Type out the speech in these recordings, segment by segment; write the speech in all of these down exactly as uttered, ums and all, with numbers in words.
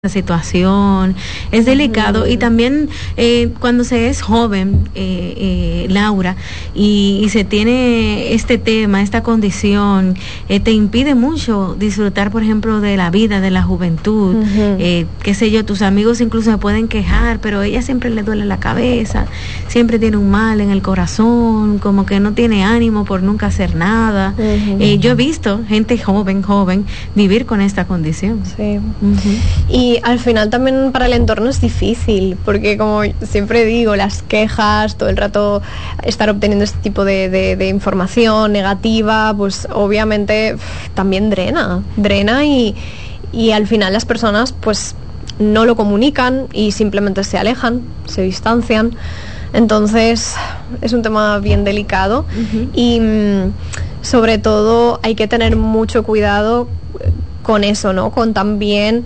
situación, es delicado. Uh-huh. Y también eh, cuando se es joven, eh, eh, Laura, y, y se tiene este tema, esta condición, eh, te impide mucho disfrutar, por ejemplo, de la vida, de la juventud. Uh-huh. eh, qué sé yo, tus amigos incluso se pueden quejar, pero ella siempre le duele la cabeza, siempre tiene un mal en el corazón, como que no tiene ánimo por nunca hacer nada. Uh-huh. eh, yo he visto gente joven, joven, vivir con esta condición. Sí. Uh-huh. Y Y al final también para el entorno es difícil, porque como siempre digo, las quejas, todo el rato estar obteniendo este tipo de, de, de información negativa, pues obviamente pff, también drena, drena y, y al final las personas pues no lo comunican y simplemente se alejan, se distancian. Entonces es un tema bien delicado. Uh-huh. Y mm, sobre todo hay que tener mucho cuidado con eso, ¿no? Con también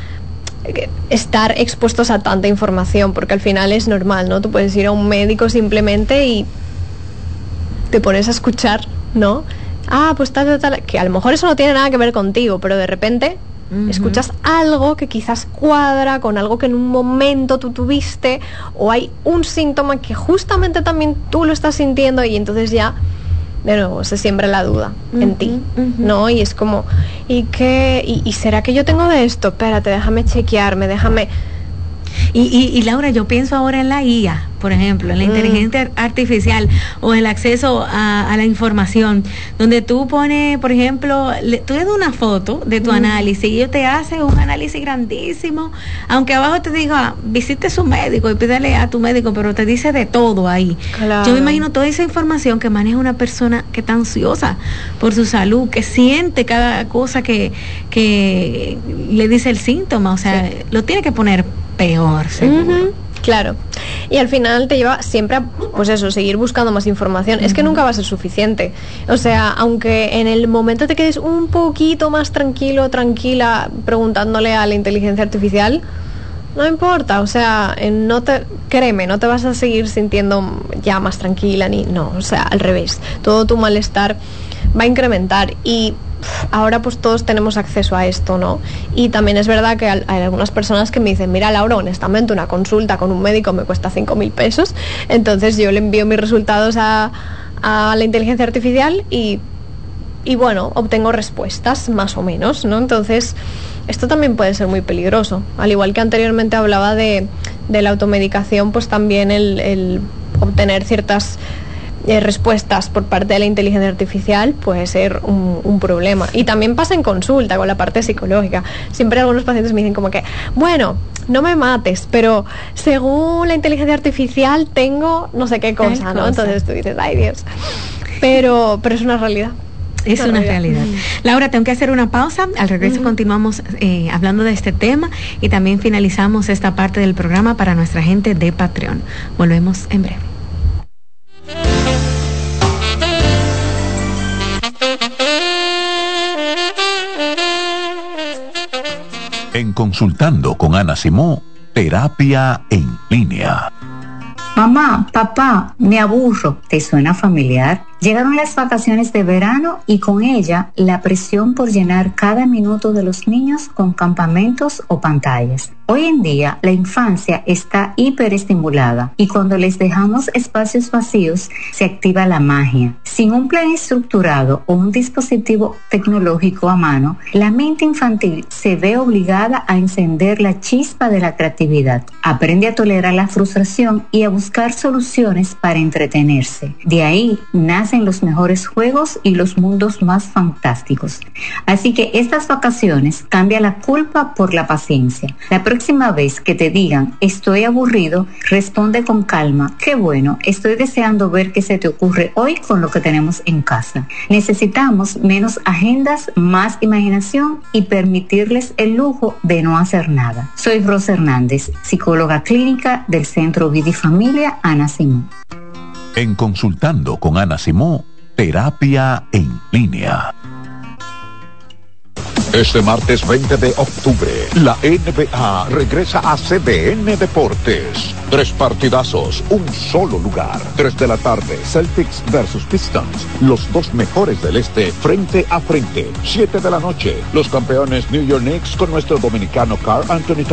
estar expuestos a tanta información, porque al final es normal, ¿no? Tú puedes ir a un médico simplemente y te pones a escuchar, ¿no? Ah, pues tal, tal, tal, que a lo mejor eso no tiene nada que ver contigo, pero de repente uh-huh. escuchas algo que quizás cuadra con algo que en un momento tú tuviste, o hay un síntoma que justamente también tú lo estás sintiendo, y entonces ya de nuevo se siembra la duda uh-huh, en ti, uh-huh. ¿no? Y es como, ¿y qué? ¿Y, y será que yo tengo de esto? Espérate, déjame chequearme, déjame... Y, y, y Laura, yo pienso ahora en la I A, por ejemplo, en la mm. inteligencia artificial, o el acceso a, a la información, donde tú pones, por ejemplo, le, tú le das una foto de tu mm. análisis y ellos te hacen un análisis grandísimo, aunque abajo te diga, visite su médico y pídele a tu médico, pero te dice de todo ahí. Claro. Yo me imagino toda esa información que maneja una persona que está ansiosa por su salud, que siente cada cosa que, que le dice el síntoma, o sea, sí. lo tiene que poner peor, seguro. Uh-huh, claro. Y al final te lleva siempre a, pues eso, seguir buscando más información. Uh-huh. Es que nunca va a ser suficiente. O sea, aunque en el momento te quedes un poquito más tranquilo, tranquila, preguntándole a la inteligencia artificial, no importa. O sea, no te, créeme, no te vas a seguir sintiendo ya más tranquila, ni no. O sea, al revés. Todo tu malestar va a incrementar. Y ahora pues todos tenemos acceso a esto, ¿no? Y también es verdad que hay algunas personas que me dicen, mira Laura, honestamente una consulta con un médico me cuesta cinco mil pesos, entonces yo le envío mis resultados a, a la inteligencia artificial y, y bueno, obtengo respuestas más o menos, ¿no? Entonces esto también puede ser muy peligroso. Al igual que anteriormente hablaba de, de la automedicación, pues también el, el obtener ciertas Eh, respuestas por parte de la inteligencia artificial puede ser un, un problema. Y también pasa en consulta con la parte psicológica. Siempre algunos pacientes me dicen como que, bueno, no me mates, pero según la inteligencia artificial tengo no sé qué cosa, ¿no? Cosa. Entonces tú dices, ay Dios. Pero, pero es una realidad. Es una, una realidad. realidad. Laura, tengo que hacer una pausa. Al regreso uh-huh. continuamos eh, hablando de este tema y también finalizamos esta parte del programa para nuestra gente de Patreon. Volvemos en breve. En Consultando con Ana Simó, terapia en línea. Mamá, papá, me aburro. ¿Te suena familiar? Llegaron las vacaciones de verano y con ella la presión por llenar cada minuto de los niños con campamentos o pantallas. Hoy en día la infancia está hiperestimulada y cuando les dejamos espacios vacíos se activa la magia. Sin un plan estructurado o un dispositivo tecnológico a mano, la mente infantil se ve obligada a encender la chispa de la creatividad. Aprende a tolerar la frustración y a buscar soluciones para entretenerse. De ahí nacen los mejores juegos y los mundos más fantásticos. Así que estas vacaciones cambia la culpa por la paciencia. La próxima vez que te digan estoy aburrido, responde con calma, qué bueno, estoy deseando ver qué se te ocurre hoy con lo que tenemos en casa. Necesitamos menos agendas, más imaginación y permitirles el lujo de no hacer nada. Soy Rosa Hernández, psicóloga clínica del Centro Vida y Familia Ana Simó. En Consultando con Ana Simó, terapia en línea. Este martes veinte de octubre, la N B A regresa a C D N Deportes. Tres partidazos, un solo lugar. Tres de la tarde, Celtics versus Pistons. Los dos mejores del este, frente a frente. Siete de la noche, los campeones New York Knicks con nuestro dominicano Karl Anthony